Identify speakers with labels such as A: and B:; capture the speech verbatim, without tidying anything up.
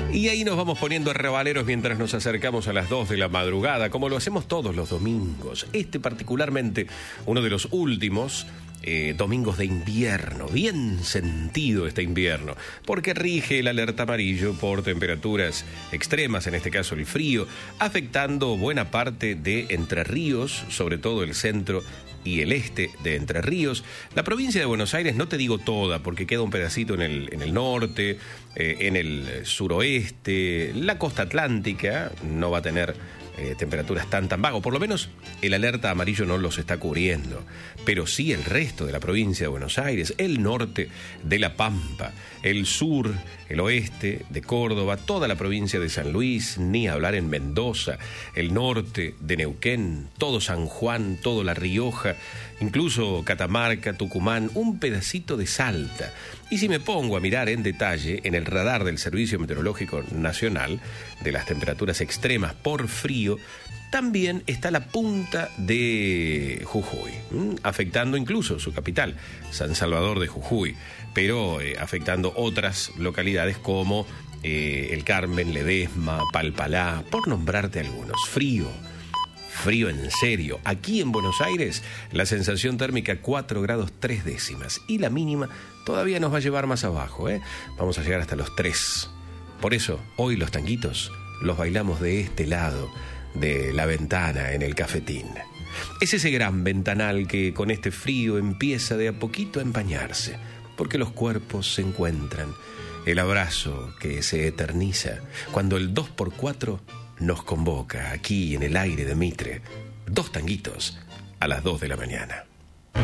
A: Y ahí nos vamos poniendo arrabaleros mientras nos acercamos a las dos de la madrugada, como lo hacemos todos los domingos. Este particularmente, uno de los últimos eh, domingos de invierno, bien sentido este invierno, porque rige el alerta amarillo por temperaturas extremas, en este caso el frío, afectando buena parte de Entre Ríos, sobre todo el centro y el este de Entre Ríos. La provincia de Buenos Aires, no te digo toda, porque queda un pedacito en el, en el norte, eh, en el suroeste, la costa atlántica no va a tener eh, temperaturas tan tan bajas, por lo menos el alerta amarillo no los está cubriendo, pero sí el resto de la provincia de Buenos Aires, el norte de La Pampa, el sur, el oeste de Córdoba, toda la provincia de San Luis, ni hablar en Mendoza, el norte de Neuquén, todo San Juan, todo La Rioja, incluso Catamarca, Tucumán, un pedacito de Salta. Y si me pongo a mirar en detalle en el radar del Servicio Meteorológico Nacional de las temperaturas extremas por frío, también está la punta de Jujuy, ¿m? afectando incluso su capital, San Salvador de Jujuy, pero eh, afectando otras localidades como eh, El Carmen, Ledesma, Palpalá, por nombrarte algunos. Frío, frío en serio. Aquí en Buenos Aires la sensación térmica cuatro grados tres décimas y la mínima todavía nos va a llevar más abajo, ¿eh? Vamos a llegar hasta los tres. Por eso hoy los tanguitos los bailamos de este lado de la ventana en el cafetín. Es ese gran ventanal que con este frío empieza de a poquito a empañarse, porque los cuerpos se encuentran, el abrazo que se eterniza cuando el dos por cuatro nos convoca aquí en el aire de Mitre, dos tanguitos a las dos de la mañana.